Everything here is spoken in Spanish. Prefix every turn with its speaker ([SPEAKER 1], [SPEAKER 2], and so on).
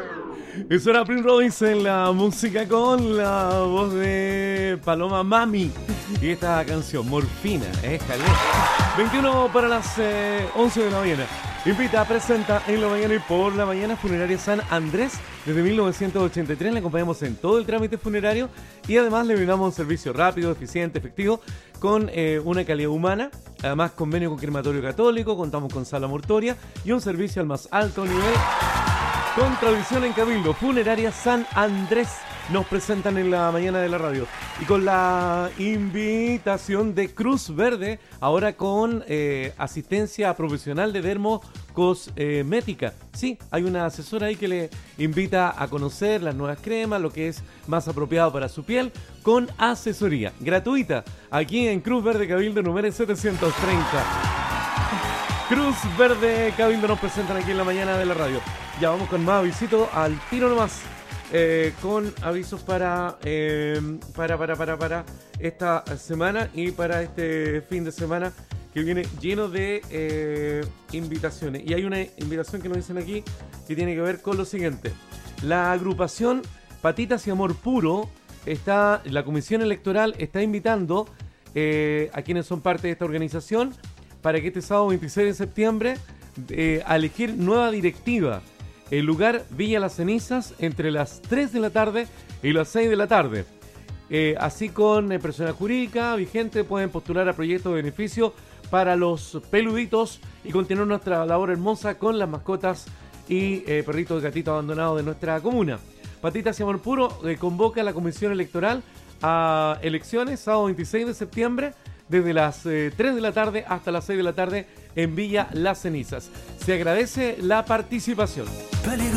[SPEAKER 1] Eso era Prince Royce en la música con la voz de Paloma Mami. Y esta canción, Morfina, éjale. 21 para las 11 de la mañana. Invita, presenta en la mañana y por la mañana Funeraria San Andrés. Desde 1983 le acompañamos en todo el trámite funerario y además le brindamos un servicio rápido, eficiente, efectivo, con una calidad humana. Además, convenio con Crematorio Católico, contamos con sala mortuoria y un servicio al más alto nivel. Con tradición en Cabildo, Funeraria San Andrés nos presentan en la mañana de la radio. Y con la invitación de Cruz Verde, ahora con asistencia profesional de dermocosmética. Sí, hay una asesora ahí que le invita a conocer las nuevas cremas, lo que es más apropiado para su piel, con asesoría gratuita, aquí en Cruz Verde Cabildo número 730. Cruz Verde Cabildo nos presentan aquí en la mañana de la radio. Ya vamos con más avisitos al tiro nomás. Con avisos para esta semana y para este fin de semana que viene lleno de invitaciones. Y hay una invitación que nos dicen aquí que tiene que ver con lo siguiente. La agrupación Patitas y Amor Puro, la Comisión Electoral está invitando a quienes son parte de esta organización para que este sábado 26 de septiembre a elegir nueva directiva. El lugar Villa Las Cenizas entre las 3 de la tarde y las 6 de la tarde. Así con personal jurídica vigente pueden postular a proyectos de beneficio para los peluditos y continuar nuestra labor hermosa con las mascotas y perritos y gatitos abandonados de nuestra comuna. Patitas y Amor Puro convoca a la Comisión Electoral a elecciones sábado 26 de septiembre desde las 3 de la tarde hasta las 6 de la tarde en Villa Las Cenizas. Se agradece la participación.